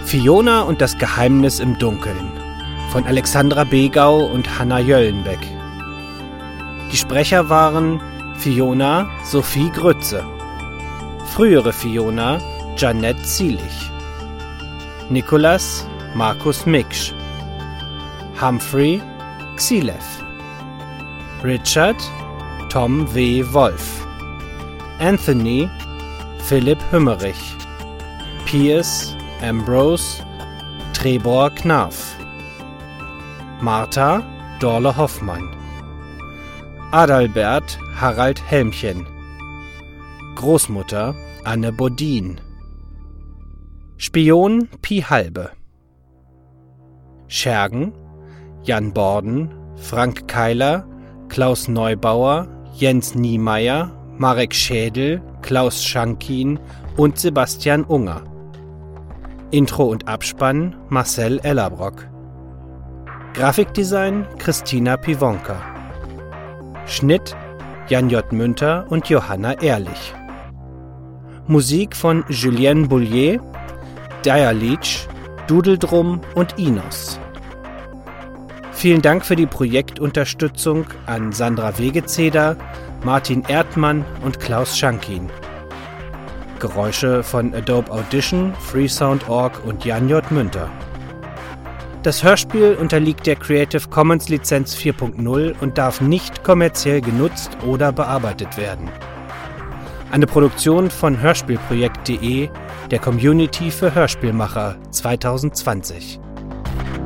Fiona und das Geheimnis im Dunkeln von Alexandra Begau und Hanna Jöllenbeck. Die Sprecher waren Fiona Sophie Grütze, frühere Fiona Janette Zielich, Nikolas Markus Miksch, Humphrey Xilev, Richard Tom W. Wolf, Anthony Philipp Hümmerich, Piers Ambrose Trebor Knarf, Martha Dorle Hoffmann, Adalbert Harald Helmchen, Großmutter Anne Bodin, Spion Pi Halbe, Schergen Jan Borden, Frank Keiler, Klaus Neubauer, Jens Niemeyer, Marek Schädel, Klaus Schankin und Sebastian Unger. Intro und Abspann Marcel Ellerbrock. Grafikdesign Christina Pivonka. Schnitt Jan J. Münter und Johanna Ehrlich. Musik von Julien Boulier, Dire Leech, Dudeldrum und Inos. Vielen Dank für die Projektunterstützung an Sandra Wegezeder, Martin Erdmann und Klaus Schankin. Geräusche von Adobe Audition, Freesound.org und Jan J. Münter. Das Hörspiel unterliegt der Creative Commons Lizenz 4.0 und darf nicht kommerziell genutzt oder bearbeitet werden. Eine Produktion von Hörspielprojekt.de, der Community für Hörspielmacher 2020.